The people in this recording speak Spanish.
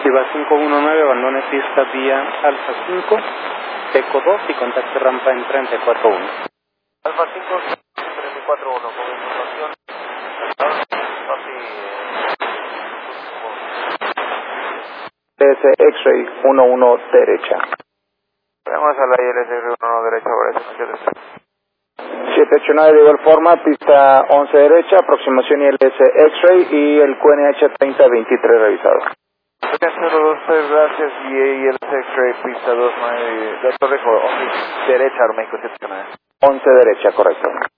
Viva 519, abandone pista vía Alfa 5, Teco 2 y contacte rampa en 341. Alfa 5, 341, con información. X-Ray 11 derecha. Vamos a la ILS 11 derecha, por eso. 789 de igual forma, pista 11 derecha, aproximación ILS X-Ray y el QNH 3023 revisado. 023, gracias, y ILS X-Ray, pista 29, de Torrejo, 11 derecha, México 789. 11 derecha, correcto.